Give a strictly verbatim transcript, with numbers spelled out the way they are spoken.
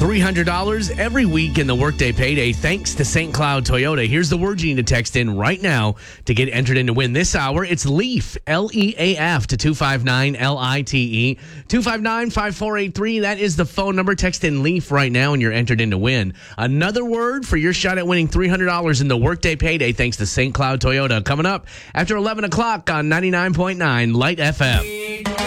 three hundred dollars every week in the Workday Payday thanks to Saint Cloud Toyota. Here's the word you need to text in right now to get entered in to win this hour. It's LEAF, L E A F, to two five nine L I T E. two five nine, five four eight three. That is the phone number. Text in LEAF right now and you're entered in to win. Another word for your shot at winning three hundred dollars in the Workday Payday thanks to Saint Cloud Toyota. Coming up after eleven o'clock on ninety-nine point nine Light F M.